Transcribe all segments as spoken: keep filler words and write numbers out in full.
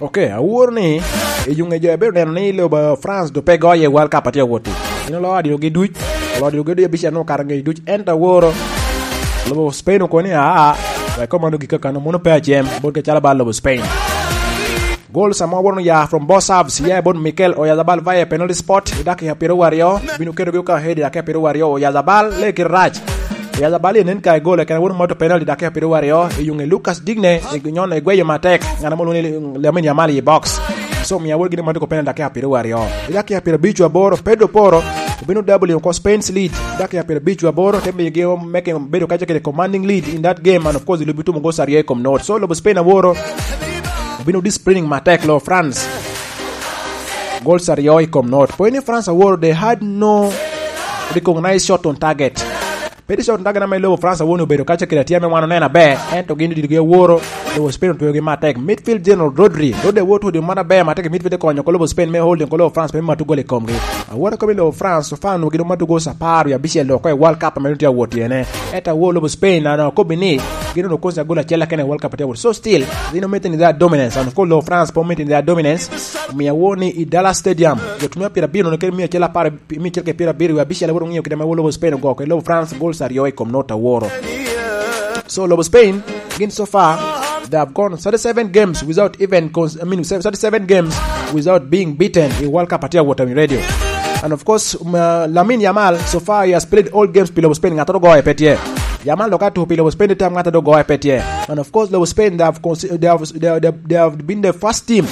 Okay, awuor ni ijunge jo be neno ni lobo France do pego ye World Cup atia woti. Ino lo adi gi duch, lo adi gi bisha no karnge duch enta woro. Lobo Spain ko ni a a ko manu gi kakano mono pe jem bod ke chala ba lobo Spain. Goal sama wonu ya from boss halves ya bon Mikel Oyarzabal via penalty spot idaki ya Pero Wario binu kedo go ka head ya Pero Wario Oyarzabal le kiraj Oyarzabal nen kai goal kan wonu moto penalty da Pero Wario yunge Lucas Digne e nyon e gweyo matek ngana mo ni Lamine Yamal yi box so mi awol gi moto ko penalty da Pero Wario idaki ya Pero Bichu Aboro Pedro Porro binu W ko Spain's lead idaki ya Pero Bichu Aboro tembe game making bedo kaje ke commanding lead in that game and of course lubitu mo go sarie kom not so lo Spain Aboro binu disciplining matek lo France goal sario come not point France award they had no recognized shot on target Pedi shot on target na melo France wonu bedo kacha kila tiame mwana nena be ento gindi dige woro lo Spain to ge matek midfield general Rodri do de woto de mana be matek midfield ko nyoko lo Spain me holding ko lo France pe matu gole komge awara ko lo France so fanu gido matu go saparu ya bishel lo ko World Cup me ntia woti ene eta wo lo Spain na ko bini gido no konza gola chela kene World Cup atia so still they no maintain that dominance and of course lo France po maintain that dominance mi awoni i Dallas Stadium yo tumia pira bino no ke mi chela pare mi chela pira biro ya bishel woro ngiyo kidama wo lo Spain go ko lo France goal sario come not a war so lo Spain again so far they have gone thirty-seven games without even I mean thirty-seven games without being beaten in World Cup atia water radio and of course um, uh, Lamine Yamal so far he has played all games below Spain ngata go epetie Yamal lokato below Spain time ngata go epetie and of course lo Spain they have they have they have, they have been the first team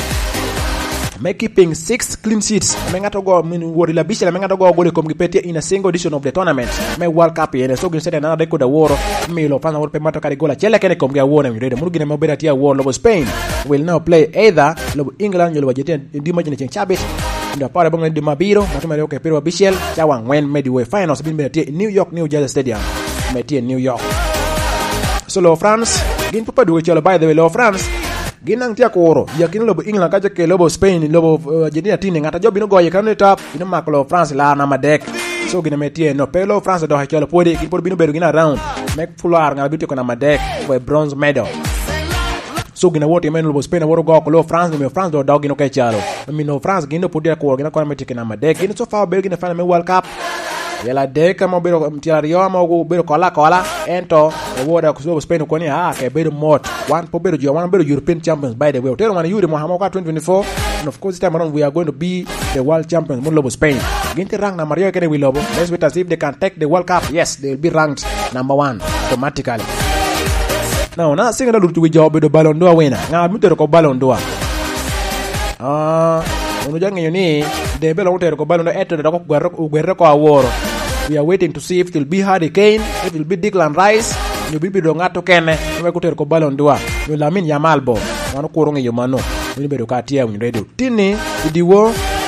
make keeping six clean sheets mengato go min wori la bisha mengato go gole kom gipetie in a single edition of the tournament me World Cup ene so gin na de ko da woro me lo pana wor pe mato kare gola chele kene kom ga wona mi rede murgine mo bera tia woro lo Spain will now play either lo England lo bajete ndi majine chen chabit ndio pare bonga di mabiro matuma leo ke pero bishel chawa ngwen midway finals bin bera tia New York New Jersey Stadium metie New York so lo France gin papa do chelo by the way lo France ginang tia koro yakini lobo England kaje ke lobo Spain lobo uh, Argentina tini ngata jobi no goye kan tap ino maklo France la na madek so gina metie no pelo France do ha chelo podi ki podi bino beru gina round make fular ngala bitiko na madek for a bronze medal so gina wote men lobo Spain woro go ko France me France do dog ino ke chalo mi no France gina podi ko gina ko metie na madek gina so fa beru gina final me World Cup yela deka mo bero mtiario mo go bero kola kola ento e woda ko Spain ko ni ha ke bero mot one po bero jo one bero European champions by the way tell one yuri mo ha mo ka twenty twenty-four and of course time around we are going to be the world champions mo lobo Spain ginti rank na Mario kene we lobo let's wait and see if they can take the World Cup yes they will be ranked number one automatically now na singa lu tu job do Ballon d'Or winner nga mitero ko Ballon d'Or ah ono jange ni de belo utero ko Ballon d'Or eto do ko guerre ko aworo we are waiting to see if it will be Harry Kane, if it will be Declan Rice, you will be do ngato kene, we ko ter ko Ballon d'Or. You Lamine Yamal bo, mano ko ronge yo mano. We be do ka tia we radio. Tini di wo.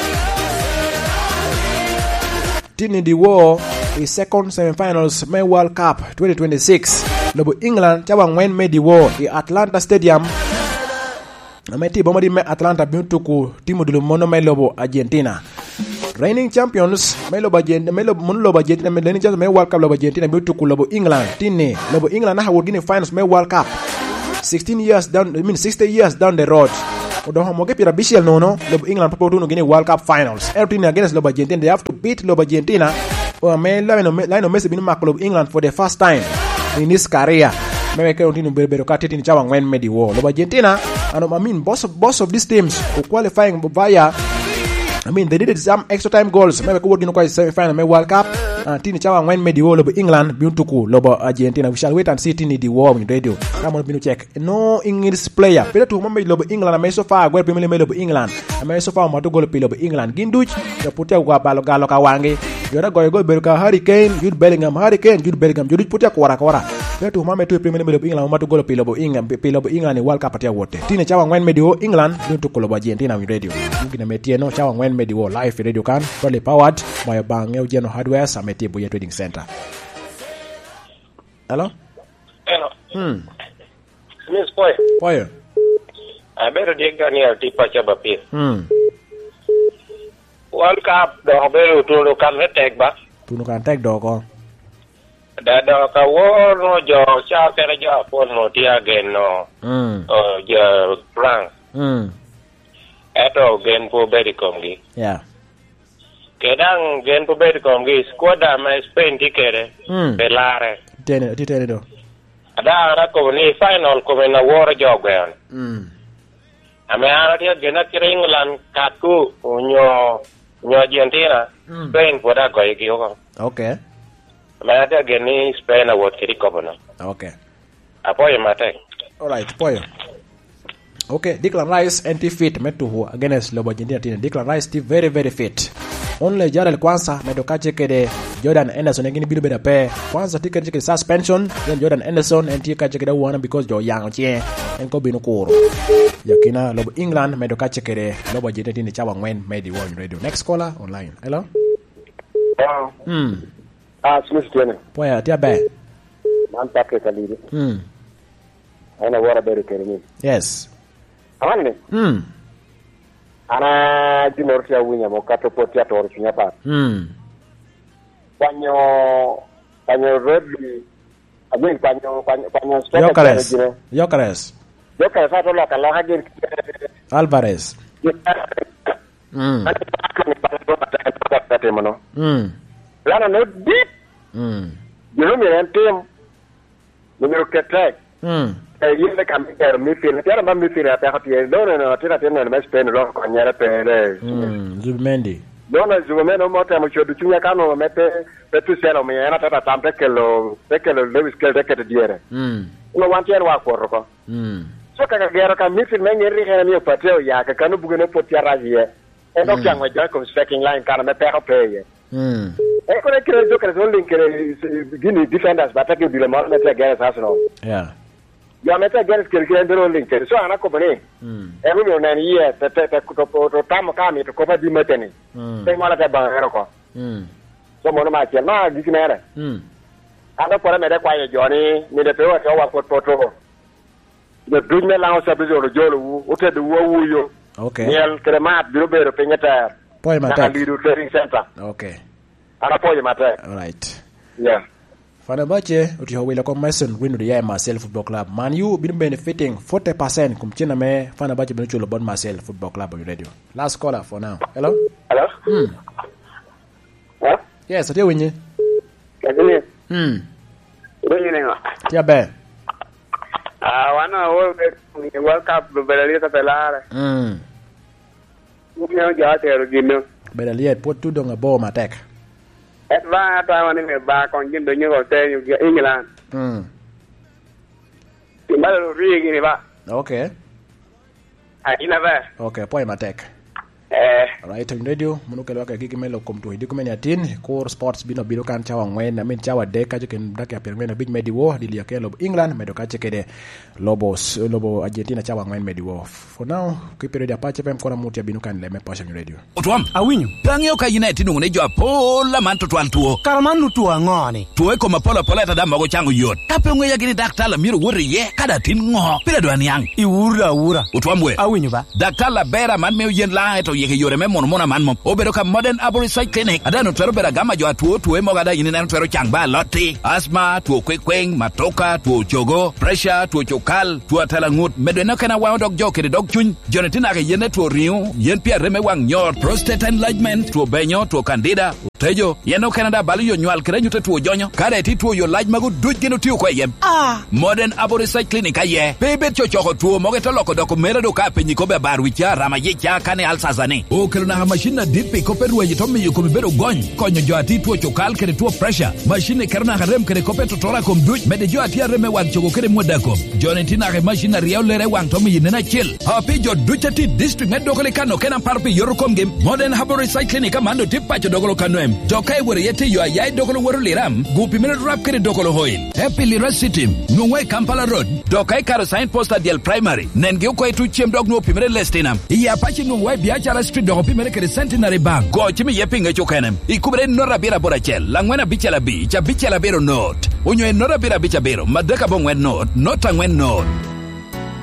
Tini di wo is second semi-finals me World Cup twenty twenty-six. Lobo England chawa ngwen me di wo i Atlanta Stadium. Ameti bomo di me Atlanta bintuku timu dilo mono me lobo Argentina. Reigning champions melo bajende melo munlo bajende me reigning champions me World Cup lo Argentina be to kulo England tini lo England na ha wogine finals me World Cup sixteen years down I mean sixty years down the road odo mo ke pira bishel no no lo England popo to no gine World Cup finals everything against lo Argentina they have to beat lo Argentina or me Lionel Messi bin mark lo England for the first time in his career me ke ontinu berbero ka tini chawa ngwen me di wo lo Argentina and I mean boss of boss of these teams who qualifying via I mean, they did some extra time goals. Maybe we working quite semi-final me World Cup. Uh, tini chawa ngwen me di wo lobo England bintuku lobo Argentina. We shall wait and see tini di wo in radio. Come on, binu check. No English player. Pero tu mama lobo England. Ame so far gwe pemele me lobo England. Ame so far matu gol pe lobo England. Ginduch ya putia kwa balo galo ka wangi. Yora goy gol beruka Harry Kane, Jude Bellingham, Harry Kane, Jude Bellingham. Jude putia kwa wara kwa. Pero tu mama tu pemele me lobo England. Matu gol pe lobo England. Pe lobo England ni World Cup atia wote. Tini chawa ngwen me di wo England bintuku lobo Argentina in radio. Ngine metie no chawa ngwen me di wo live radio kan probably powered by Bang Eugeno Hardware Sameti Buya Trading Center. Hello? Hello. Hmm. Miss Boy. Boy. I better dig on your tipa chabapi. Hmm. World Cup do beru tu kan tek ba. Tu kan tek do ko. Da do ka wo no jo cha ka jo pon no ti again no. Hmm. Oh, jo Frank. Hmm. to gen po bedi komgi. Yeah. Kedang gen po bedi komgi squad ma Spain tikere. Mm. Belare. Tene ti tene do. Ada ara ko ni final ko na war jogben. Mm. Ame ara dia genat kira England katku nyo nyo Argentina. Mm. Spain poda ko iki ko. Okay. Ma dia geni Spain award kiri ko bono. Okay. Apo ya mate. Alright, poyo. Okay, Declan Rice anti fit metu huwa against Lobo Argentina tena. Declan Rice ti very very fit. Only Jarel kwanza medoka chekede Jordan Anderson ngini bidu beda pe. Kwanza tika chekede suspension then Jordan Anderson anti ka chekede wana because jo yang chie enko binu kuro. Yakina Lobo England medoka chekede Lobo Argentina tena chawa ngwen made one radio. Next caller online. Hello? Hello. Hmm. Ah, Smith Tiene. Poya tia be. Man take kaliri. Hmm. Ana wara bere kerni. Yes. Amane. Hmm. Ana jimortia winya mo kato potia to orchinya pa. Hmm. Panyo panyo rugby. Amin panyo panyo panyo stop. Yokeres. Yokeres. Yokeres sa to la kala hagin. Alvarez. Hmm. Hmm. Lana no deep. Hmm. You know me and team. Numero ketek. Hmm. Yile kamera mi fil. Tiara ma mi fil ata hati. No no no. Tira tena na Spain lo ko nyara pele. Hmm. Zubimendi. Dona Zumeno mota mo chodu chunya kano mete petu selo me ana tata tampe kelo pekelo Lewis kel deket diere. Hmm. No wantier wa korro ko. Hmm. So kaka gero ka mi fil me ngeri hena mi pateo ya ka kanu bugene potia razie. E do kyangwe Jacob speaking line kana me peko peye. Hmm. E ko ne kire jo kare zo link kire gini defenders batake bile mo mete gere saso. Yeah. Ya mete gere kire kire ndero link so ana ko bane. Hmm. E mi onani ye te te te ko to tamo kami to ko ba di meteni. Hmm. Te mala te ba hero ko. Hmm. So mo ma che ma gikinere. Hmm. Ana pora me de kwa ye joni ni de pe wa wa pot poto. De dunya la o sabu jolo jolo wu o te de wo wu yo. Okay. Niel kremat biro bero penyata. Poy Na matek. lidu training center. Okay. Ana poye mate. All right. Yeah. Fenerbahce uti hawila kwa Mason winu ya Marseille Football Club. Man U been benefiting forty percent kumchina me Fenerbahce been chulo bon Marseille Football Club on radio. Last caller for now. Hello? Hello? Hmm. Huh? Yes, ati winyi. Kazini. Hmm. Winyi nenga. Tia be. Ah, wana World World Cup belali ta pelare. Hmm. Mukyo ja tero gino. Bedaliet put tu donga bo matek. Et va ta wani me ba kon gindo nyo te England. Hmm. Timbalo rigi ni ba. Okay. Ah, ina ba. Okay, poy matek. Eh. Right on radio munuke lwaka gigi melo komtu hidi kumeni atin core sports bino bino kan chawa ngwen na min chawa deka jiken dake apir ngwen big medi wo dili yake lobo England medo ka chekede lobos lobo Argentina chawa ngwen medi wo for now kipere dia pache pem kona mutia bino kan leme passion radio Otwam Awinyo. Bangyo ka United ngune jo apola man to twal tuo Karamanu tuwa ngoni. tuo ko mapola pola ta dama go chango yot kape ngwe ya gini daktala miro wori ye kada tin ngo pira do anyang Iwura ura. Otwam we Awinyo ba. daktala bera man me yen la to yeke yore me mon mona man mo obedo ka modern aboricide clinic adano twero bera gama jo atuo tuo mo gada yini nan twero changba loti asthma tuo kwekweng matoka tuo chogo pressure tuo chokal tuo tala ngut medwe no kana wa dog jo kede dog chun jonetina ka yene tuo riu yen pia reme wang nyor prostate enlargement tuo benyo tuo candida tejo yeno Canada bali yo nywal kre nyute tuo jonyo kare ti tuo yo laj mago duj gino tiyo kwa yem Ah. modern aboricide clinic aye bebe chochoko tuo moge to loko doko mera do ka penyi ko be baru cha rama ye cha kane alsazane o kelo na machine dipi ko peru ye to mi ko bedo gony konyo jo ati tuo chokal kre tuo pressure machine kerna harem kre ko peto tora kom duj mede jo ati reme wang chogo kre modako jonetina ke machine riaw lere wang to mi nena chill happy jo duchati district medo ko le kano kenan parpi yorokom game modern aboricide clinic amando tipa cho dogolo kano Tokai wore yete yo ayai dokolo woro liram gupi mene rap kere dokolo hoil Happy Lira City Nungwe Kampala Road Tokai karo sign posta diel primary Nenge uko etu chiem dog no pimere lestinam Iya apache nungwe biachara street dog pimere kere centenary bank Go chimi yepi nge chokenem Ikubere nora bira bora chel Langwena bicha la bi Cha bicha la biro note Unyo e nora bira bicha biro Madeka bongwen note Nota ngwen note